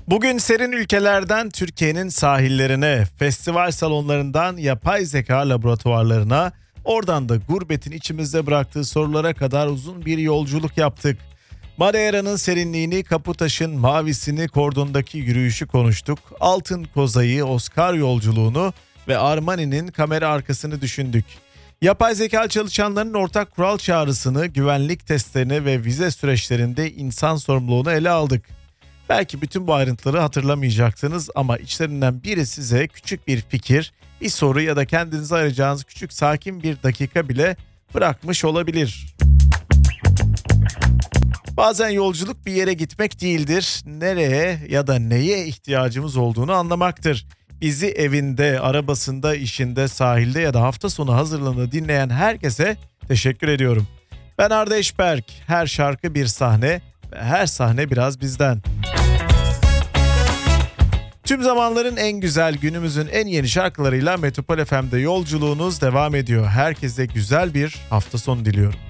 Bugün serin ülkelerden Türkiye'nin sahillerine, festival salonlarından yapay zeka laboratuvarlarına, oradan da gurbetin içimizde bıraktığı sorulara kadar uzun bir yolculuk yaptık. Madeira'nın serinliğini, Kaputaş'ın mavisini, Kordon'daki yürüyüşü konuştuk. Altın Koza'yı, Oscar yolculuğunu ve Armani'nin kamera arkasını düşündük. Yapay zeka çalışanlarının ortak kural çağrısını, güvenlik testlerini ve vize süreçlerinde insan sorumluluğunu ele aldık. Belki bütün bu ayrıntıları hatırlamayacaksınız ama içlerinden biri size küçük bir fikir, bir soru ya da kendinize ayıracağınız küçük sakin bir dakika bile bırakmış olabilir. Bazen yolculuk bir yere gitmek değildir, nereye ya da neye ihtiyacımız olduğunu anlamaktır. Bizi evinde, arabasında, işinde, sahilde ya da hafta sonu hazırlığında dinleyen herkese teşekkür ediyorum. Ben Arda Eşberk, her şarkı bir sahne ve her sahne biraz bizden. Tüm zamanların en güzel, günümüzün en yeni şarkılarıyla Metropol FM'de yolculuğunuz devam ediyor. Herkese güzel bir hafta sonu diliyorum.